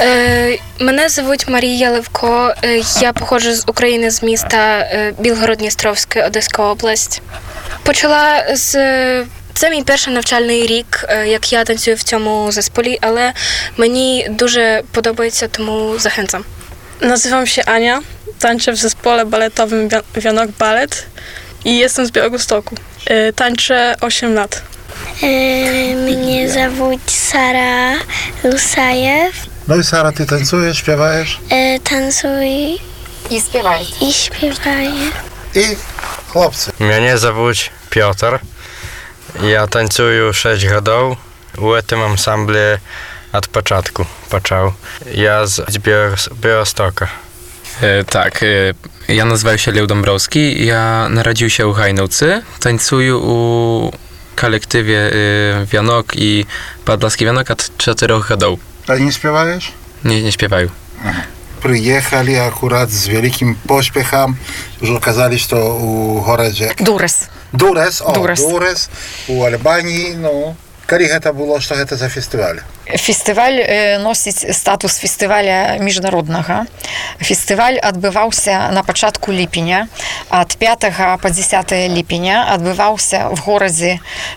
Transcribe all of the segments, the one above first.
Мене звуть Марія Левко. Я походжу з України, з міста Білгород-Дністровське, Одеська область. Почала з... Це мій перший навчальний рік, як я танцюю в цьому зесполі, ale мені дуже подобається, тому zachęcam. Nazywam się Ania, tańczę w zespole baletowym Wianok Balet i jestem z Białegostoku. Tańczę 8 lat. Mnie zовут Sara Lusajew. No i Sara, ty tańcujesz, śpiewajesz? Tańcuję I śpiewaję. i śpiewaję. I chłopcy. Mnie zовут Piotr. Ja tańcuję 6 lat. U tym ansamblu od początku począł. Ja z Białegostoka. Tak, ja nazywam się Lew Dąbrowski, ja narodził się u Hajnówcy, tańcuję u kolektywie Wianok i Podlaski Wianok od 4 lat. A nie śpiewajesz? Nie śpiewają. Przyjechali akurat z wielkim pośpiechem. Już okazali się to u Horodzie. Дурес. Dures, Dures. Dures, u Albanii, no. Коли это было, что это за фестиваль? Фестываль носіць статус фестываля міжнароднага. Фестываль адбываўся на пачатку ліпеня. Ад 5 па 10 ліпеня адбываўся в горадзе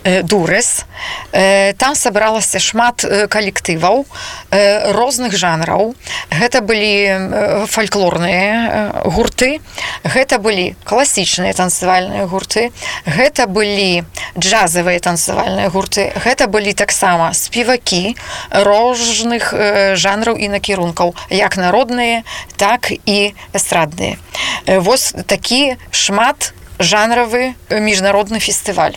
Дурес. Там сабралася шмат калектываў розных жанраў. Гэта былі фальклорныя гурты, гэта былі класічныя танцавальныя гурты, гэта былі джазавыя танцавальныя гурты, гэта былі таксама спевакі różnych жанраў і накірункаў, як народныя, так і эстрадныя. Вось такі шмат жанравы міжнародны фестываль.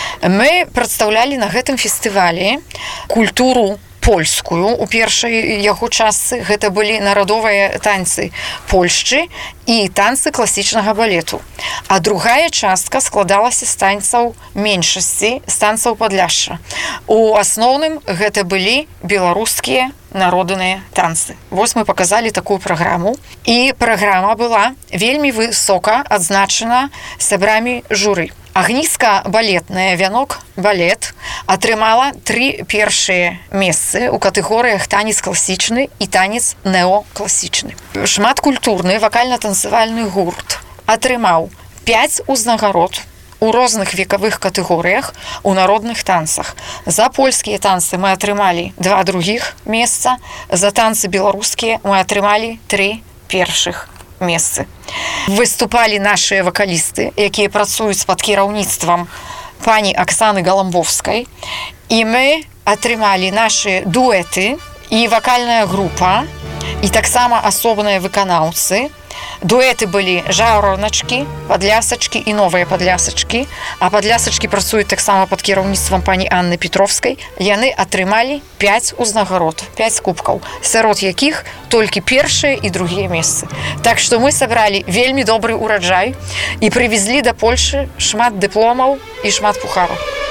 Мы прадстаўлялі на гэтым фестывалі культуру польскую. У першай яго частцы гэта былі нарадовыя танцы Польшчы і танцы класічнага балету. А другая частка складалася з танцаў меншасці, з танцаў Падляшша. У асноўным гэта былі беларускія народныя танцы. Вось мы паказалі такую праграму. І праграма была вельмі высока адзначана сябрамі журы. Агністка-балетная Вянок балет атрымала 3 першыя месцы ў катэгорыях танец класічны і танец неокласічны. Шматкультурны вакальна-танцавальны гурт атрымаў 5 узнагарод у розных векавых катэгорыях у народных танцах. За польскія танцы мы атрымалі 2 другіх месца, за танцы беларускія мы атрымалі 3 першых месцы. Выступалі нашыя вакалісты, якія працуюць пад кіраўніцтвам пані Аксаны Галамбовскай, і мы атрымалі нашы дуэты і вакальная група, і таксама асобныя выканаўцы. Дуэты былі жаўраначкі, падлясачкі і новыя падлясачкі, а падлясачкі працуюць таксама пад кіраўніцтвам пані Анны Петровскай. Яны атрымалі 5 узнагарод, 5 кубкаў, сярод якіх толькі першыя і другія месцы. Так што мы сабралі вельмі добры ураджай і прывезлі да Польшы шмат дыпломаў і шмат пухараў.